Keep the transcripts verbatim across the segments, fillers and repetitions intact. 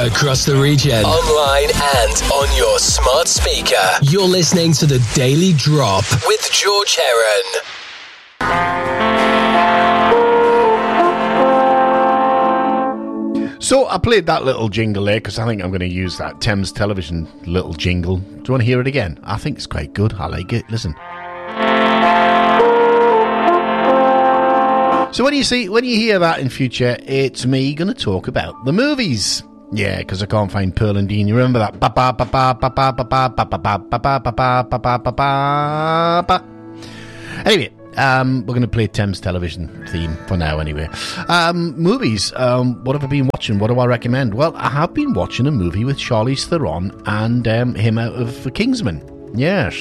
across the region, online and on your smart speaker. You're listening to The Daily Drop with George Heron. So I played that little jingle there because I think I'm going to use that Thames Television little jingle. Do you want to hear it again? I think it's quite good. I like it. Listen. So when you see, when you hear that in future, it's me going to talk about the movies. Yeah, because I can't find Pearl and Dean. You remember that? Ba ba ba ba ba ba ba ba ba ba ba ba ba ba ba ba ba ba. Anyway. Um, we're going to play Thames Television theme for now anyway. Um, movies. Um, what have I been watching? What do I recommend? Well, I have been watching a movie with Charlize Theron and um, him out of Kingsman. Yes.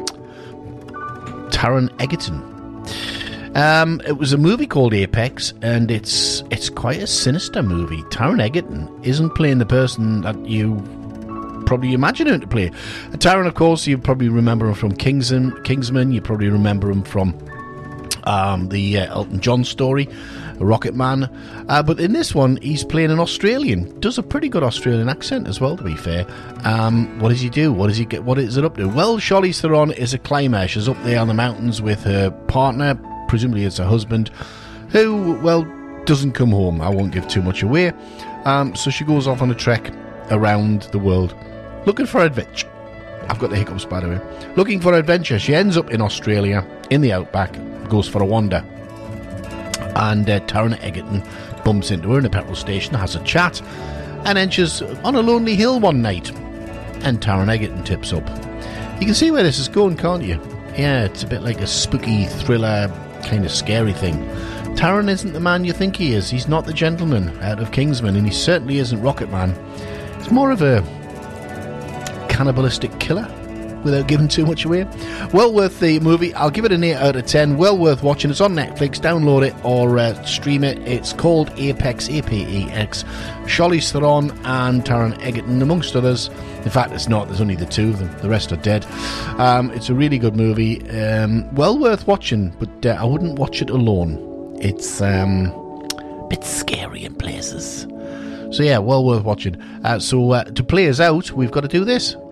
Taron Egerton. Um, it was a movie called Apex, and it's it's quite a sinister movie. Taron Egerton isn't playing the person that you probably imagine him to play. Taron, of course, you probably remember him from Kingsman. Kingsman. You probably remember him from Um, the uh, Elton John story, Rocket Man. Uh, but in this one, he's playing an Australian. Does a pretty good Australian accent as well, to be fair. Um, what does he do? What does he get? What is it up to? Well, Charlize Theron is a climber. She's up there on the mountains with her partner, presumably it's her husband, who, well, doesn't come home. I won't give too much away. Um, so she goes off on a trek around the world, looking for adventure. I've got the hiccups, by the way. Looking for adventure. She ends up in Australia, in the outback, goes for a wander. And uh, Taron Egerton bumps into her in a petrol station, has a chat, and then she's on a lonely hill one night. And Taron Egerton tips up. You can see where this is going, can't you? Yeah, it's a bit like a spooky thriller, kind of scary thing. Taron isn't the man you think he is. He's not the gentleman out of Kingsman, and he certainly isn't Rocket Man. He's more of a cannibalistic killer, without giving too much away. Well worth the movie. I'll give it an eight out of ten. Well worth watching. It's on Netflix. Download it or uh, stream it. It's called Apex, A P E X. Charlize Theron and Taron Egerton, amongst others. In fact, it's not. There's only the two of them. The rest are dead. Um, it's a really good movie. Um, well worth watching, but uh, I wouldn't watch it alone. It's um, a bit scary in places. So yeah, well worth watching. Uh, so uh, to play us out, we've got to do this.